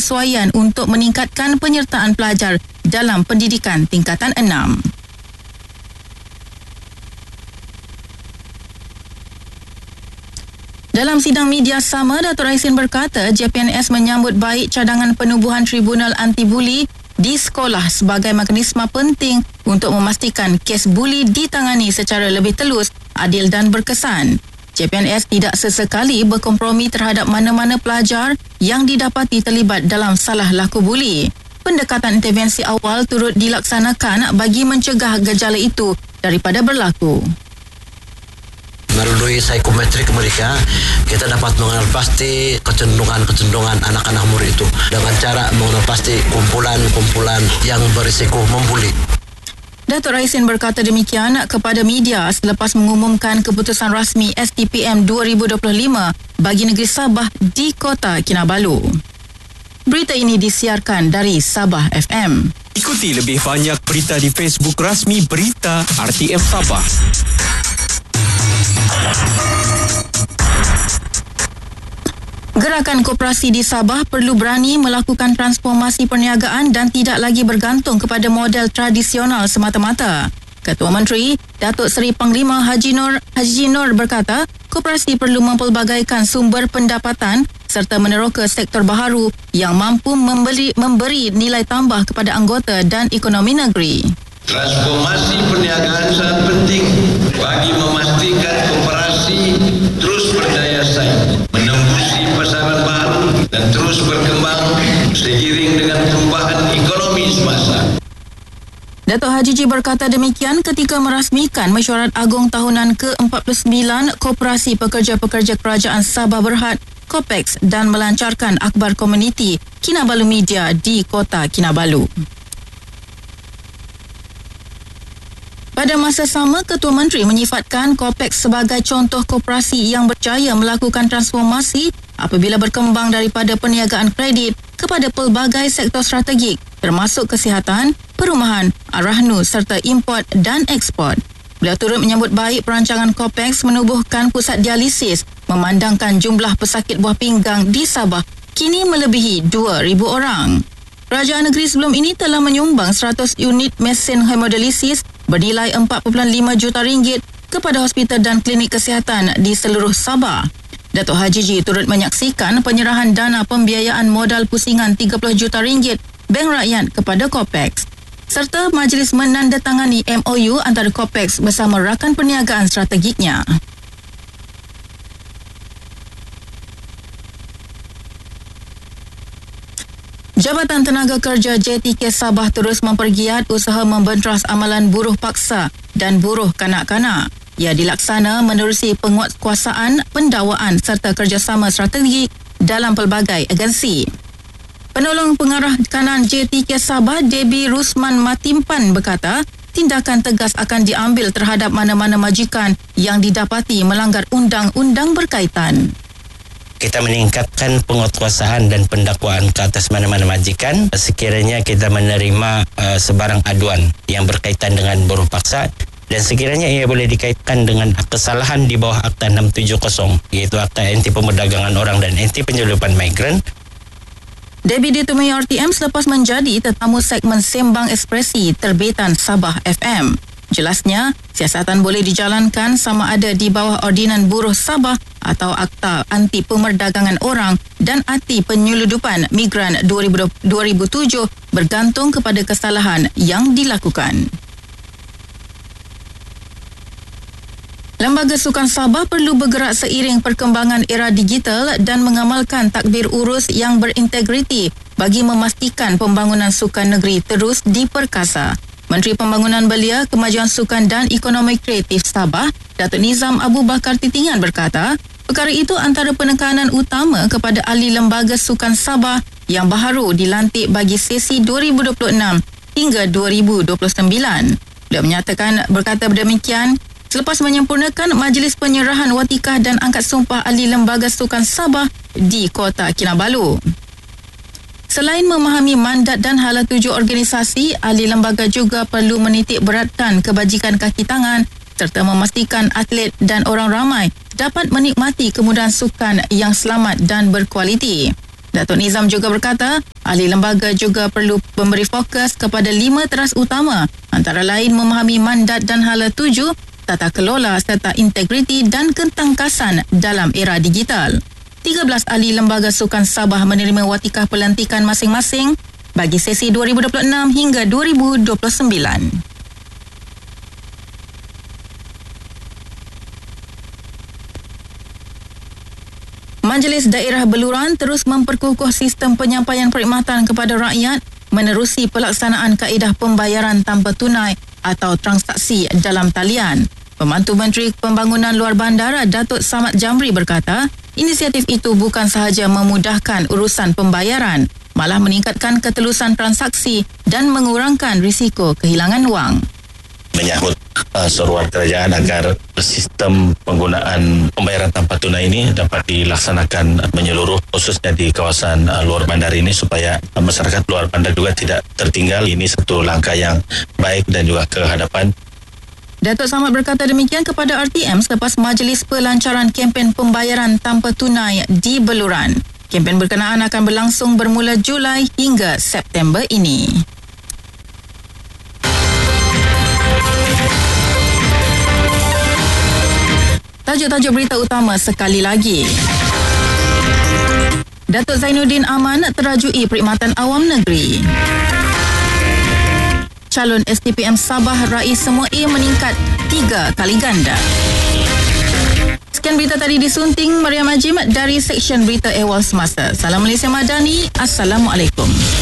kesesuaian untuk meningkatkan penyertaan pelajar dalam pendidikan tingkatan 6. Dalam sidang media sama, Datuk Raisin berkata JPNS menyambut baik cadangan penubuhan Tribunal Anti-Buli di sekolah sebagai mekanisme penting untuk memastikan kes buli ditangani secara lebih telus, adil dan berkesan. JPNS tidak sesekali berkompromi terhadap mana-mana pelajar yang didapati terlibat dalam salah laku buli. Pendekatan intervensi awal turut dilaksanakan bagi mencegah gejala itu daripada berlaku. Melalui psikometrik mereka, kita dapat mengenal pasti kecenderungan anak-anak murid itu dengan cara mengenal pasti kumpulan-kumpulan yang berisiko membuli. Datuk Raisin berkata demikian kepada media selepas mengumumkan keputusan rasmi STPM 2025 bagi negeri Sabah di Kota Kinabalu. Berita ini disiarkan dari Sabah FM. Ikuti lebih banyak berita di Facebook rasmi Berita RTM Sabah. Gerakan koperasi di Sabah perlu berani melakukan transformasi perniagaan dan tidak lagi bergantung kepada model tradisional semata-mata. Ketua Menteri, Datuk Seri Panglima Haji Nur berkata, koperasi perlu mempelbagaikan sumber pendapatan serta meneroka sektor baharu yang mampu memberi nilai tambah kepada anggota dan ekonomi negeri. Transformasi perniagaan sangat penting bagi memastikan koperasi terus berdaya saing, menembusi pasaran baru dan terus berkembang seiring dengan perubahan ekonomi semasa. Datuk Haji Ji berkata demikian ketika merasmikan mesyuarat agung tahunan ke-49 Koperasi Pekerja-Pekerja Kerajaan Sabah Berhad Kopex dan melancarkan akhbar komuniti Kinabalu Media di Kota Kinabalu. Pada masa sama, Ketua Menteri menyifatkan Kopex sebagai contoh koperasi yang berjaya melakukan transformasi apabila berkembang daripada perniagaan kredit kepada pelbagai sektor strategik termasuk kesihatan, perumahan, arahnu serta import dan ekspor. Beliau turut menyambut baik perancangan Kopex menubuhkan pusat dialisis memandangkan jumlah pesakit buah pinggang di Sabah kini melebihi 2,000 orang. Kerajaan negeri sebelum ini telah menyumbang 100 unit mesin hemodialisis bernilai 4.5 juta ringgit kepada hospital dan klinik kesihatan di seluruh Sabah. Datuk Haji Ji turut menyaksikan penyerahan dana pembiayaan modal pusingan 30 juta ringgit Bank Rakyat kepada Kopex serta majlis menandatangani MOU antara Kopex bersama rakan perniagaan strategiknya. Jabatan Tenaga Kerja JTK Sabah terus mempergiat usaha membenteras amalan buruh paksa dan buruh kanak-kanak. Ia dilaksana menerusi penguatkuasaan, pendakwaan serta kerjasama strategi dalam pelbagai agensi. Penolong Pengarah Kanan JTK Sabah, Debbie Rusman Matimpan berkata, tindakan tegas akan diambil terhadap mana-mana majikan yang didapati melanggar undang-undang berkaitan. Kita meningkatkan penguatkuasaan dan pendakwaan ke atas mana-mana majikan sekiranya kita menerima sebarang aduan yang berkaitan dengan buruh paksa dan sekiranya ia boleh dikaitkan dengan kesalahan di bawah Akta 670 iaitu Akta Anti Pemerdagangan Orang dan Anti Penyelundupan Migran. Debbie ditemui RTM selepas menjadi tetamu segmen Sembang Ekspresi terbitan Sabah FM. Jelasnya, siasatan boleh dijalankan sama ada di bawah Ordinan Buruh Sabah atau Akta Anti Pemerdagangan Orang dan Anti Penyeludupan Migran 2007 bergantung kepada kesalahan yang dilakukan. Lembaga Sukan Sabah perlu bergerak seiring perkembangan era digital dan mengamalkan takbir urus yang berintegriti bagi memastikan pembangunan sukan negeri terus diperkasa. Menteri Pembangunan Belia, Kemajuan Sukan dan Ekonomi Kreatif Sabah, Datuk Nizam Abu Bakar Titingan berkata, perkara itu antara penekanan utama kepada ahli Lembaga Sukan Sabah yang baharu dilantik bagi sesi 2026 hingga 2029. Beliau berkata demikian selepas menyempurnakan majlis penyerahan watikah dan angkat sumpah ahli Lembaga Sukan Sabah di Kota Kinabalu. Selain memahami mandat dan hala tuju organisasi, ahli lembaga juga perlu menitik beratkan kebajikan kaki tangan serta memastikan atlet dan orang ramai dapat menikmati kemudahan sukan yang selamat dan berkualiti. Datuk Nizam juga berkata, ahli lembaga juga perlu memberi fokus kepada 5 teras utama, antara lain memahami mandat dan hala tuju, tata kelola serta integriti dan ketangkasan dalam era digital. 13 ahli lembaga sukan Sabah menerima watikah pelantikan masing-masing bagi sesi 2026 hingga 2029. Majlis Daerah Beluran terus memperkukuh sistem penyampaian perkhidmatan kepada rakyat menerusi pelaksanaan kaedah pembayaran tanpa tunai atau transaksi dalam talian. Pembantu Menteri Pembangunan Luar Bandara Datuk Samad Jamri berkata, inisiatif itu bukan sahaja memudahkan urusan pembayaran, malah meningkatkan ketelusan transaksi dan mengurangkan risiko kehilangan wang. Menyahut seruan kerajaan agar sistem penggunaan pembayaran tanpa tunai ini dapat dilaksanakan menyeluruh, khususnya di kawasan luar bandar ini, supaya masyarakat luar bandar juga tidak tertinggal. Ini satu langkah yang baik dan juga ke hadapan. Datuk Samad berkata demikian kepada RTM selepas majlis pelancaran kempen pembayaran tanpa tunai di Beluran. Kempen berkenaan akan berlangsung bermula Julai hingga September ini. Tajuk-tajuk berita utama sekali lagi. Datuk Zainuddin Aman terajui perkhidmatan awam negeri. Calon STPM Sabah Rais Semua A meningkat 3 kali ganda. Sekian berita tadi disunting Mariam Ajim dari Seksyen Berita Ehwal Semasa. Salam Malaysia Madani. Assalamualaikum.